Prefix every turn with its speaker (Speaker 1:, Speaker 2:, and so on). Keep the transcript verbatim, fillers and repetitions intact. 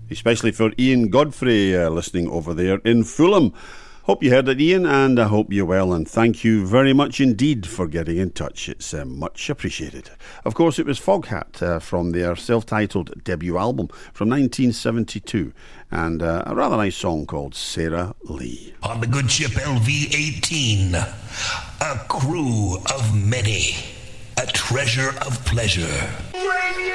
Speaker 1: especially for Ian Godfrey uh, listening over there in Fulham. Hope you heard it, Ian, and I hope you're well, and thank you very much indeed for getting in touch. It's uh, much appreciated. Of course, it was Foghat uh, from their self-titled debut album from nineteen seventy-two, and uh, a rather nice song called Sarah Lee.
Speaker 2: On the good ship L V eighteen, a crew of many, a treasure of pleasure.